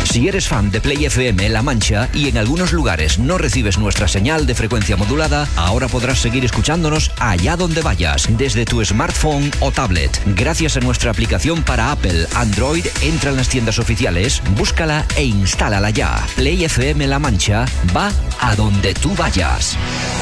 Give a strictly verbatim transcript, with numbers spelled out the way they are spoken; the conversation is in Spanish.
Si eres fan de Play F M La Mancha y en algunos lugares no recibes nuestra señal de frecuencia modulada, ahora podrás seguir escuchándonos allá donde vayas, desde tu smartphone o tablet. Gracias a nuestra aplicación para Apple, Android, entra en las tiendas oficiales, búscala e instálala ya. Play F M La Mancha va a donde tú vayas.